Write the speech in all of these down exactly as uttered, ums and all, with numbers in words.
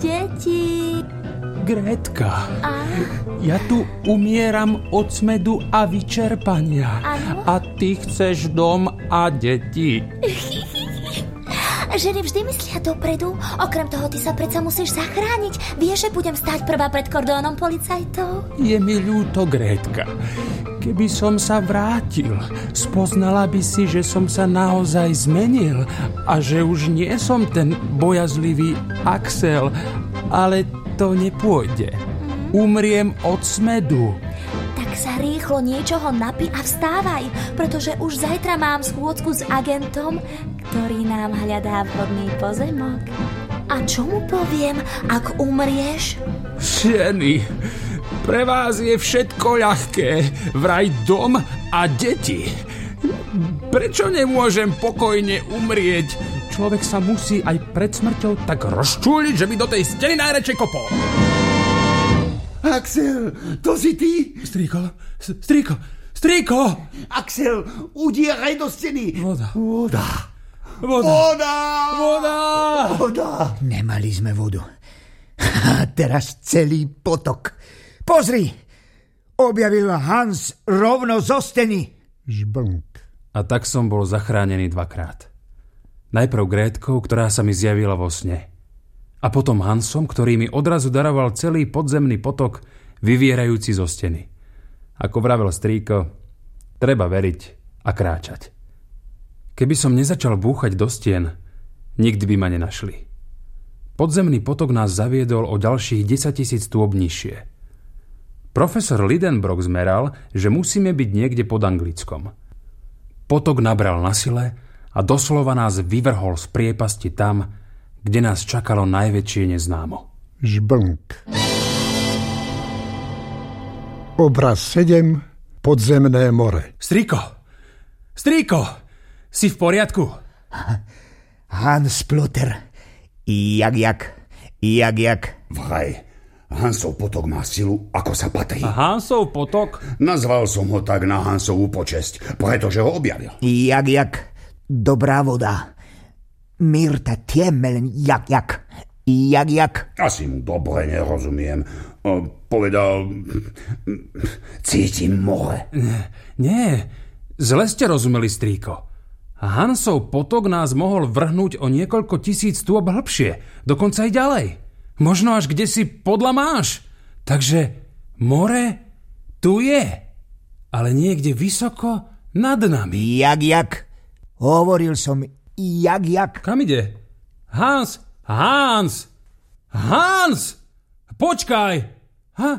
deti. Grétka, A? ja tu umieram od smedu a vyčerpania. Áno? A ty chceš dom a deti. Ženy vždy myslia dopredu. Okrem toho, ty sa predsa musíš zachrániť. Vieš, že budem stáť prvá pred kordónom policajtov? Je mi ľúto, Grétka. Keby som sa vrátil, spoznala by si, že som sa naozaj zmenil a že už nie som ten bojazlivý Axel, ale to nepôjde. Umriem od smedu. Tak sa rýchlo niečoho napí a vstávaj, pretože už zajtra mám schôdzku s agentom, ktorý nám hľadá vhodný pozemok. A čo mu poviem, ak umrieš? Ženy, pre vás je všetko ľahké, vraj dom a deti. Prečo nemôžem pokojne umrieť? Človek sa musí aj pred smrťou tak rozčúliť, že by do tej steny najradšej kopol. Axel, to si ty? Strýko, strýko, strýko! Axel, udieraj do steny. Voda. Voda. Voda. Voda. Voda. Voda. Nemali sme vodu. A teraz celý potok. Pozri, objavil Hans rovno zo steny. Žblnk. A tak som bol zachránený dvakrát. Najprv Grétkou, ktorá sa mi zjavila vo sne. A potom Hansom, ktorý mi odrazu daroval celý podzemný potok, vyvierajúci zo steny. Ako vravel strýko, treba veriť a kráčať. Keby som nezačal búchať do stien, nikdy by ma nenašli. Podzemný potok nás zaviedol o ďalších desaťtisíc stôp nižšie. Profesor Lidenbrock zmeral, že musíme byť niekde pod Anglickom. Potok nabral na sile a doslova nás vyvrhol z priepasti tam, kde nás čakalo najväčšie neznámo. Žblnk. Obraz sedem. Podzemné more. Strýko! Strýko! Si v poriadku? Hans Plotter. Jak, jak, jak, jak. Vraj, Hansov potok má silu, ako sa patrí. A Hansov potok? Nazval som ho tak na Hansovú počesť, pretože ho objavil. Jak, jak. Dobrá voda. Mirta Tiemelen, jak, jak. Jak, jak. Asi mu dobre nerozumiem. O, povedal... Cítim more. Nie, nie. Zle ste rozumeli, strýko. Hansov potok nás mohol vrhnúť o niekoľko tisíc stôp hlbšie. Dokonca aj ďalej. Možno až kde si podľa máš. Takže more tu je. Ale niekde vysoko nad nami. Jak, jak. Hovoril som... Jak, jak? Kam ide? Hans! Hans! Hans! Počkaj! Ha?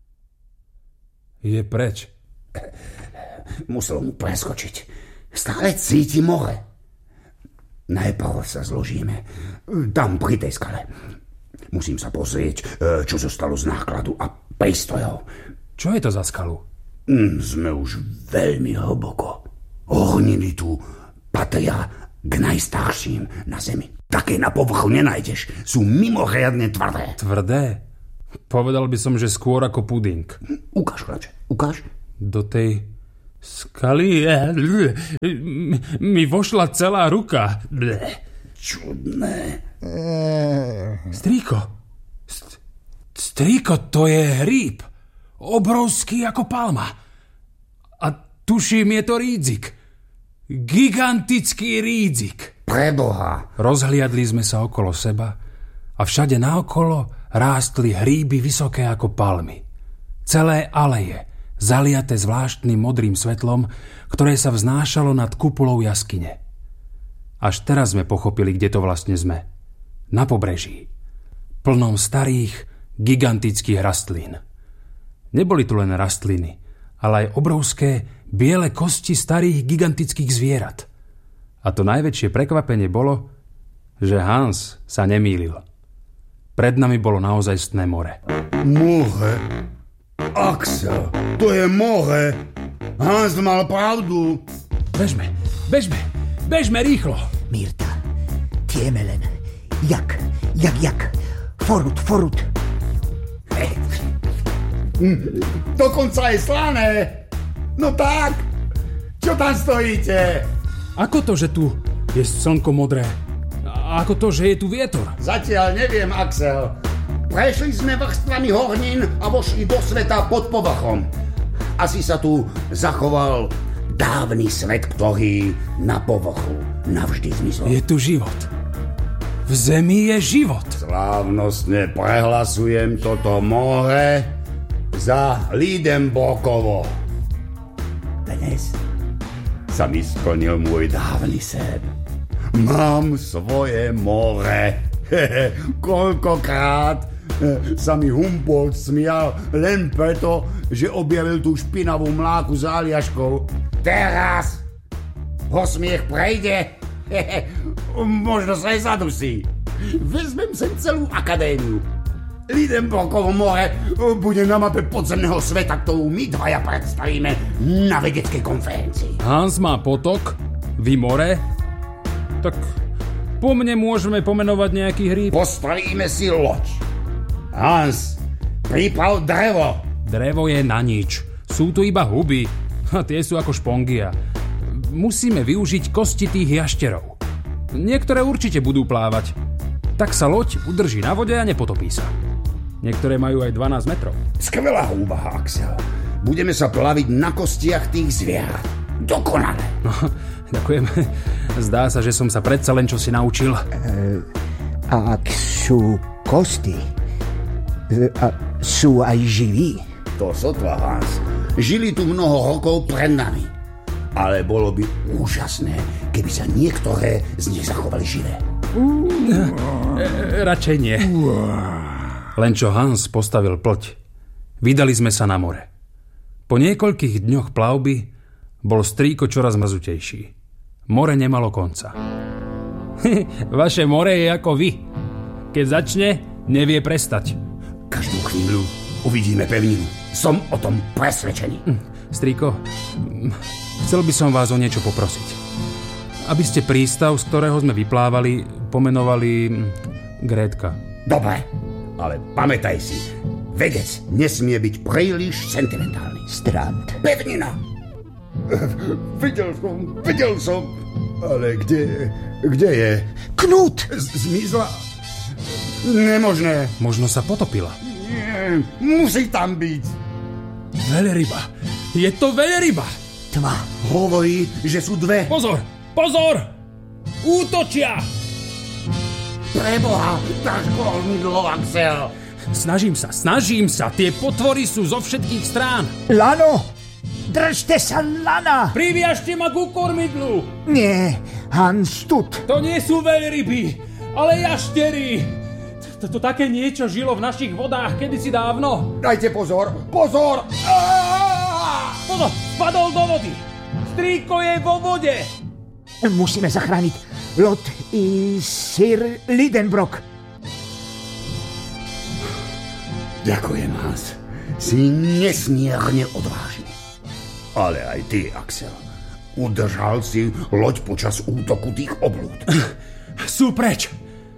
Je preč. Musel mu preskočiť. Stále cíti more. Najprv sa zložíme. Tam pri tej skale. Musím sa pozrieť, čo zostalo z nákladu a prístrojov. Čo je to za skalu? Mm, sme už veľmi hlboko. Horniny tu patria k najstarším na zemi. Také na povrchu nenájdeš. Sú mimoriadne tvrdé. Tvrdé? Povedal by som, že skôr ako puding. Ukáž, chlače, ukáž. Do tej skaly mi vošla celá ruka. Čudné. Strýko. St- strýko, to je hríb. Obrovský ako palma. A tuším, je to rídzik. Gigantický rídzik. Preboha. Rozhliadli sme sa okolo seba a všade naokolo rástli hríby vysoké ako palmy. Celé aleje, zaliate zvláštnym modrým svetlom, ktoré sa vznášalo nad kupolou jaskyne. Až teraz sme pochopili, kde to vlastne sme. Na pobreží. Plnom starých, gigantických rastlín. Neboli tu len rastliny, ale aj obrovské, biele kosti starých gigantických zvierat. A to najväčšie prekvapenie bolo, že Hans sa nemýlil. Pred nami bolo naozajstné more. More? Axel, to je more. Hans mal pravdu. Bežme, bežme, bežme rýchlo. Mirta, Tiemelen, jak, jak, jak. Forut, forut. Dokonca je slané. No tak, čo tam stojíte? Ako to, že tu je slnko modré? A ako to, že je tu vietor? Zatiaľ neviem, Axel. Prešli sme vrstvami hornín a vošli do sveta pod povrchom. Asi sa tu zachoval dávny svet, ktorý na povrchu navždy zmizol. Je tu život. V zemi je život. Slávnostne prehlasujem toto more za Lidenbrokovo. Dnes sa mi splnil môj dávny sen. Mám svoje more. Hehe, koľkokrát sa mi Humboldt smial len preto, že objavil tú špinavú mláku s Aliaškou. Teraz ho smiech prejde. Hehe, možno sa aj zadusí. Vezmem sem celú akadémiu. Lidenbrokovo more bude na mape podzemného sveta, ktorú my dvaja predstavíme na vedeckej konferencii. Hans má potok, vy more? Tak po mne môžeme pomenovať nejaký hríb. Postavíme si loď. Hans, priprav drevo. Drevo je na nič. Sú tu iba huby. A tie sú ako špongia. Musíme využiť kosti tých jašterov. Niektoré určite budú plávať. Tak sa loď udrží na vode a nepotopí sa. Niektoré majú aj dvanásť metrov. Skvelá úvaha, Axel. Budeme sa plaviť na kostiach tých zvierat. Dokonale. No, ďakujem. Zdá sa, že som sa predsa len čo si naučil. E, a ak sú kosti, e, a sú aj živí? To sotva, Hans. Žili tu mnoho rokov pred nami. Ale bolo by úžasné, keby sa niektoré z nich zachovali živé. Uh, e, radšej nie. Len čo Hans postavil ploť, vydali sme sa na more. Po niekoľkých dňoch plavby bol strýko čoraz mrzutejší. More nemalo konca. Vaše more je ako vy. Keď začne, nevie prestať. Každú chvíľu uvidíme pevninu. Som o tom presvedčený. Strýko, chcel by som vás o niečo poprosiť. Aby ste prístav, z ktorého sme vyplávali, pomenovali Grétka. Dobre, ale pamätaj si, vedec nesmie byť príliš sentimentálny. Strand. Pevnina. Videl som, videl som. Ale kde, kde je? Knut! Zmizla? Nemožné. Možno sa potopila. Nie, musí tam byť. Veľryba. Je to veľryba. Tma. Hovorí, že sú dve. Pozor, pozor! Útočia! Preboha, dáš kormidlo, Axel. Snažím sa, snažím sa. Tie potvory sú zo všetkých strán. Lano! Držte sa, lana! Priviažte ma ku kormidlu. Nie, Hans, tut. To nie sú veľryby, ale jaštery. To také niečo žilo v našich vodách kedysi dávno. Dajte pozor, pozor! Pozor, spadol do vody. Strýko je vo vode. Musíme zachrániť Lot i Sir Lidenbrok. Ďakujem, Hans. Si nesmierne odvážny. Ale aj ty, Axel. Udržal si loď počas útoku tých oblúd. Sú preč.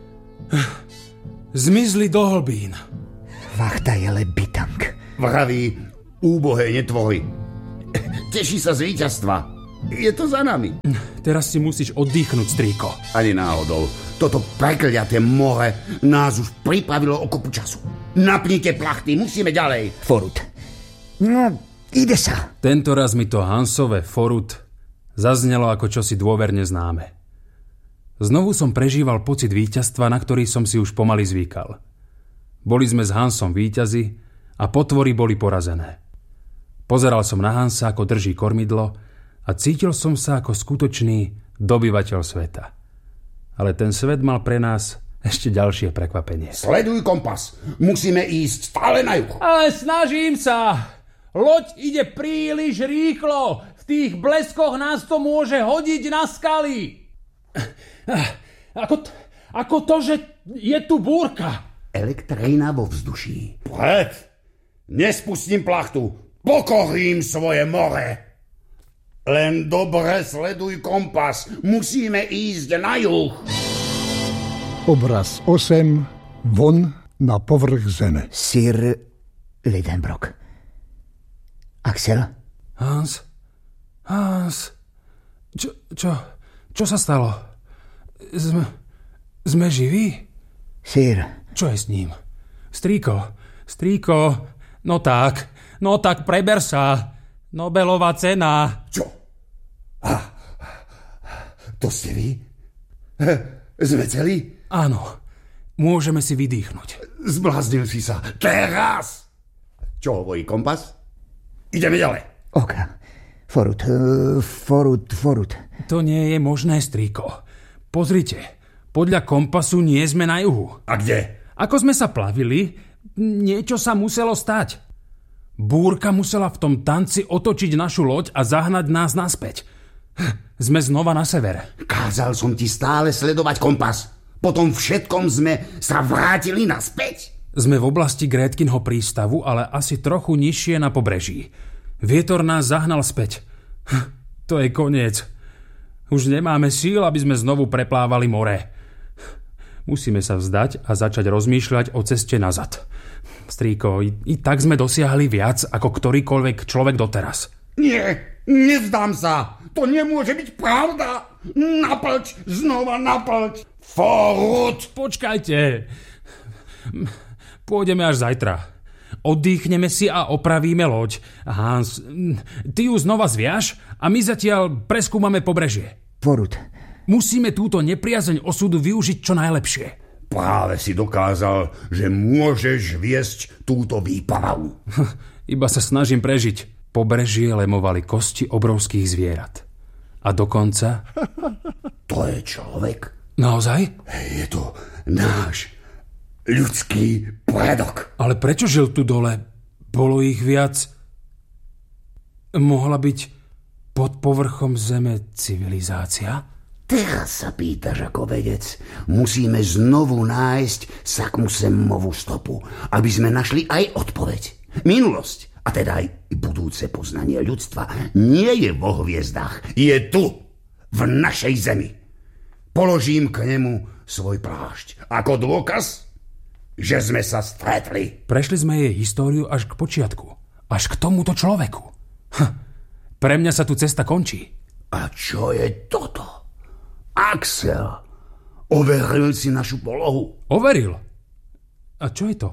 Zmizli do hlbín. Vachta je lebitang. Vraví úbohé netvory. Teší sa z víťazstva. Je to za nami. Teraz si musíš oddychnúť, strýko. Ani náhodou. Toto prekliaté more nás už pripravilo o kopu času. Napnite plachty, musíme ďalej. Forut. No, ide sa. Tento raz mi to Hansové forut zaznelo ako čosi dôverne známe. Znovu som prežíval pocit víťazstva, na ktorý som si už pomaly zvykal. Boli sme s Hansom víťazi a potvory boli porazené. Pozeral som na Hansa, ako drží kormidlo a cítil som sa ako skutočný dobyvateľ sveta. Ale ten svet mal pre nás ešte ďalšie prekvapenie. Sleduj kompas. Musíme ísť stále na juh. Ale snažím sa. Loď ide príliš rýchlo. V tých bleskoch nás to môže hodiť na skaly. Ako, t- ako to, že je tu búrka. Elektrína vo vzduší. Pred! Nespustím plachtu. Pokorím svoje more. Len dobre sleduj kompas. Musíme ísť na juh. Obraz osem. Von na povrch zeme. Sir Lidenbrok. Axel? Hans? Hans? Čo, čo, čo sa stalo? Sme, sme živí? Sir. Čo je s ním? Strýko, strýko, no tak, no tak preber sa. Nobelová cena. Čo? Ah, to ste vy? Sme celí? Áno, môžeme si vydýchnuť. Zbláznil si sa. Teraz! Čo hovorí kompas? Ideme ďalej. Oka. Forut, uh, forut, forut. To nie je možné, strýko. Pozrite, podľa kompasu nie sme na juhu. A kde? Ako sme sa plavili, niečo sa muselo stať. Búrka musela v tom tanci otočiť našu loď a zahnať nás naspäť. Sme znova na severe. Kázal som ti stále sledovať kompas. Potom všetkom sme sa vrátili naspäť. Sme v oblasti Grétkinho prístavu, ale asi trochu nižšie na pobreží. Vietor nás zahnal späť. To je koniec. Už nemáme síl, aby sme znovu preplávali more. Musíme sa vzdať a začať rozmýšľať o ceste nazad. Strýko, i, i tak sme dosiahli viac ako ktorýkoľvek človek doteraz. Nie, nevzdám sa. To nemôže byť pravda. Naplč, znova naplč. Forut! Počkajte. Pôjdeme až zajtra. Oddychneme si a opravíme loď. Hans, ty ju znova zviaž a my zatiaľ preskúmame pobrežie. Forut. Musíme túto nepriazeň osudu využiť čo najlepšie. Práve si dokázal, že môžeš viesť túto výpravu. Iba sa snažím prežiť. Pobrežie lemovali kosti obrovských zvierat. A dokonca... To je človek. Naozaj? Je to náš ľudský predok. Ale prečo žil tu dole? Bolo ich viac? Mohla byť pod povrchom zeme civilizácia? Teraz sa pýtaš ako vedec. Musíme znovu nájsť Sakmusemovú stopu, aby sme našli aj odpoveď. Minulosť, a teda aj budúce poznanie ľudstva, nie je vo hviezdách. Je tu, v našej zemi. Položím k nemu svoj plášť. Ako dôkaz, že sme sa stretli. Prešli sme jej históriu až k počiatku. Až k tomuto človeku. Hm. Pre mňa sa tu cesta končí. A čo je toto? Axel, overil si našu polohu? Overil? A čo je to?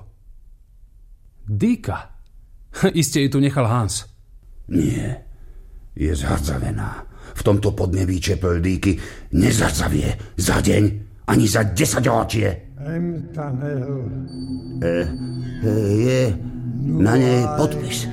Dýka. Iste ju tu nechal Hans. Nie, je zhrdzavená. V tomto podnebí čepel dýky nezardzavie za deň ani za desaťročie. E, e, je na nej podpis.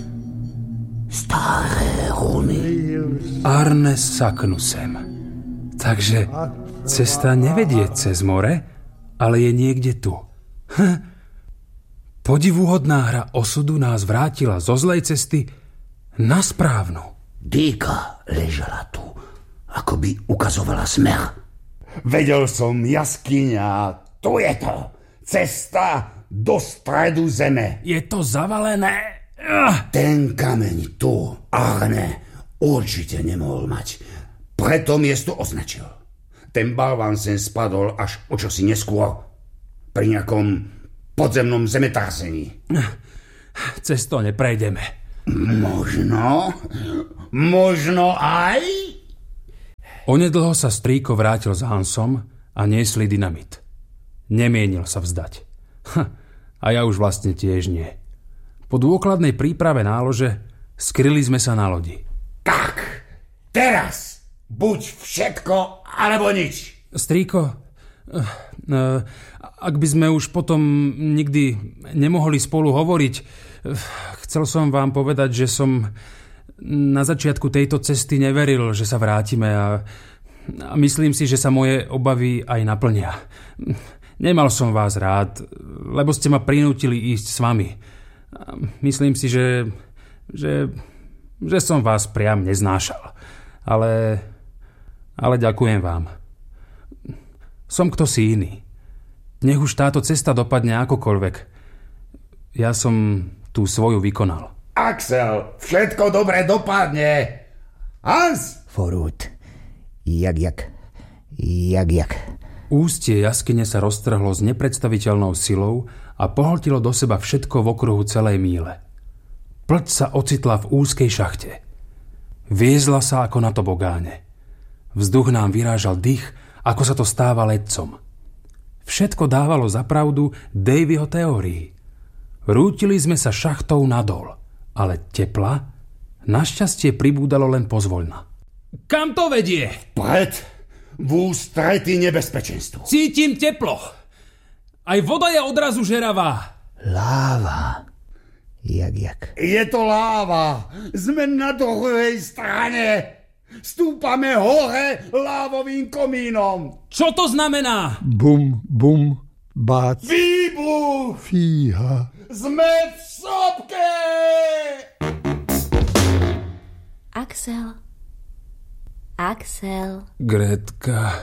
Staré runy. Arne Saknusem. Takže cesta nevedie cez more, ale je niekde tu. Hm. Podivuhodná hra osudu nás vrátila zo zlej cesty na správnu. Dýka ležala tu, ako by ukazovala smer. Vedel som, jaskyňa, tu je to. Cesta do stredu zeme. Je to zavalené. Ten kameň tu, Arne, určite nemohol mať. Preto miesto označil. Ten balván sem spadol až o čosi neskôr. Pri nejakom podzemnom zemetrasení. Cez to neprejdeme. Možno. Možno aj. Onedlho sa strýko vrátil s Hansom a niesli dynamit. Nemienil sa vzdať. A ja už vlastne tiež nie. Po dôkladnej príprave nálože skryli sme sa na lodi. Tak, teraz buď všetko, alebo nič. Strýko, ak by sme už potom nikdy nemohli spolu hovoriť, chcel som vám povedať, že som na začiatku tejto cesty neveril, že sa vrátime a, a myslím si, že sa moje obavy aj naplnia. Nemal som vás rád, lebo ste ma prinútili ísť s vami. Myslím si, že, že, že som vás priam neznášal. Ale... Ale ďakujem vám. Som kto si iný. Nech už táto cesta dopadne akokoľvek. Ja som tú svoju vykonal. Axel, všetko dobre dopadne. Hans! Forut. Jak, jak. Jak, jak. Ústie jaskyne sa roztrhlo s nepredstaviteľnou silou a pohltilo do seba všetko v okruhu celej míle. Plť sa ocitla v úzkej šachte. Viezla sa ako na tobogáne. Vzduch nám vyrážal dých, ako sa to stáva letcom. Všetko dávalo za pravdu Davyho teórii. Rútili sme sa šachtou nadol, ale tepla našťastie pribúdalo len pozvoľna. Kam to vedie? Pred, v ústrety nebezpečenstvu. Cítim teplo. Aj voda je odrazu žeravá. Láva. Jak, jak. Je to láva. Sme na druhej strane. Stúpame hore lávovým komínom. Čo to znamená? Bum, bum, bác. Výbuch! Fíha. Sme v sopke! Axel. Axel. Grétka,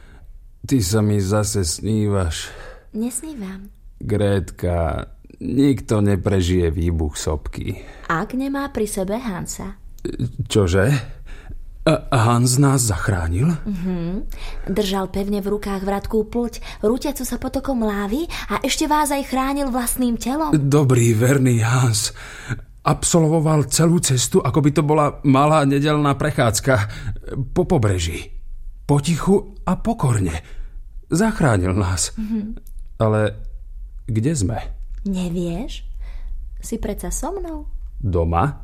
ty sa mi zase snívaš. Nesnívam. Grétka, nikto neprežije výbuch sopky. Ak nemá pri sebe Hansa. Čože? A Hans nás zachránil? Uh-huh. Držal pevne v rukách vratkú pľuť, rútiacu sa potokom lávy a ešte vás aj chránil vlastným telom. Dobrý, verný Hans. Absolvoval celú cestu, ako by to bola malá nedeľná prechádzka po pobreží. Potichu a pokorne. Zachránil nás. Uh-huh. Ale kde sme? Nevieš? Si predsa so mnou? Doma?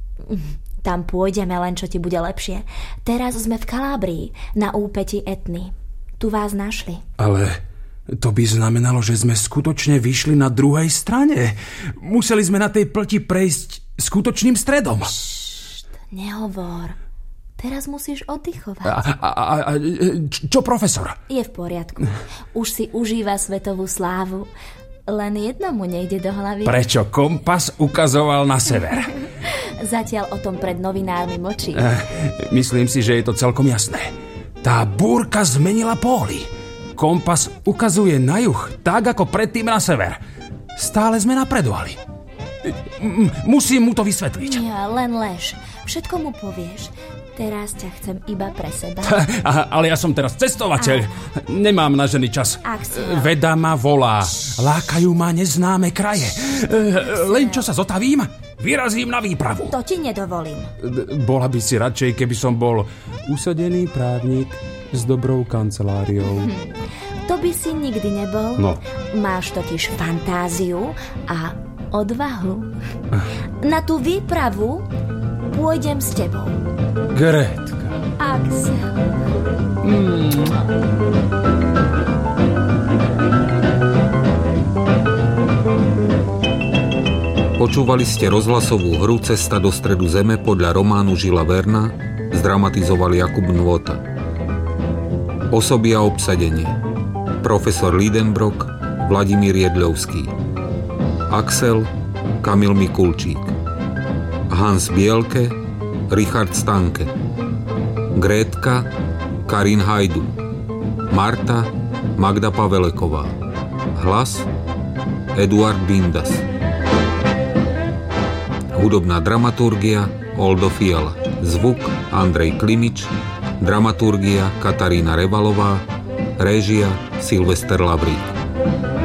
Tam pôjdeme, len čo ti bude lepšie. Teraz sme v Kalábrii, na úpeti Etny. Tu vás našli. Ale to by znamenalo, že sme skutočne vyšli na druhej strane. Museli sme na tej plti prejsť skutočným stredom. Ššt, nehovor. Teraz musíš oddychovať. A, a, a, a čo profesor? Je v poriadku. Už si užíva svetovú slávu. Len jednomu nejde do hlavy. Prečo kompas ukazoval na sever? Zatiaľ o tom pred novinármi mlčí. Eh, myslím si, že je to celkom jasné. Tá búrka zmenila póly. Kompas ukazuje na juh, tak ako predtým na sever. Stále sme napredovali. M- musím mu to vysvetliť. Nie, len lež. Všetko mu povieš. Teraz ťa chcem iba pre seba. Ale ja som teraz cestovateľ. Nemám na ženy čas. Axel. Veda ma volá. Lákajú ma neznáme kraje. Len čo sa zotavím, vyrazím na výpravu. To ti nedovolím. Bola by si radšej, keby som bol usadený právnik s dobrou kanceláriou. Hm. To by si nikdy nebol. No. Máš totiž fantáziu a odvahu. Na tú výpravu pôjdem s tebou. Grétka. Axel. Mm. Počúvali ste rozhlasovú hru Cesta do stredu zeme podľa románu Žila Verna, zdramatizovali Jakub Nôta. Osoby a obsadenie: profesor Lidenbrock, Vladimír Jedľovský, Axel, Kamil Mikulčík, Hans Bielke, Richard Stanke, Grétka, Karin Hajdu, Marta, Magda Paveleková, hlas Eduard Bindas, hudobná dramaturgia Oldo Fiala, zvuk Andrej Klimič, dramaturgia Katarína Revalová, réžia Silvester Lavrík.